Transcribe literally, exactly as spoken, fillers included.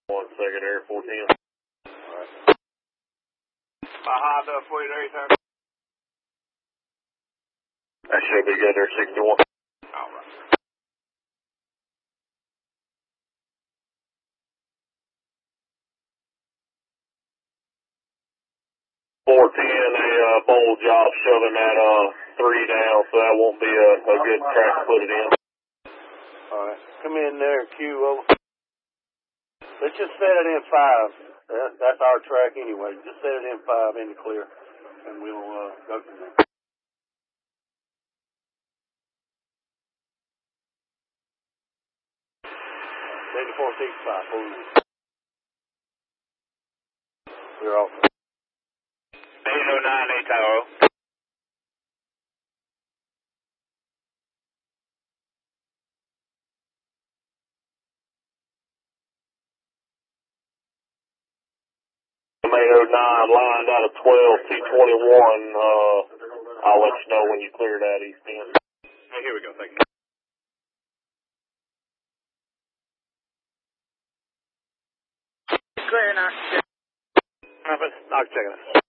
One second, Air fourteen. Alright. My high up for you there, sir. That should be good there, sixty-one. Alright. four ten, a uh, bowl job shoving that uh, three down, so that won't be a, a good track to put it in. Alright. Come in there, Q, over. Let's just set it in five. That, that's our track anyway. Just set it in five in the clear, and we'll uh, go from there. seventy-four sixty-five, full in. We're off. eight oh nine, eight Tower. eight oh nine, lined out of twelve, two twenty-one. Uh, I'll let you know when you clear that east end. Hey, here we go. Thank you. Clear now. I'll check it out.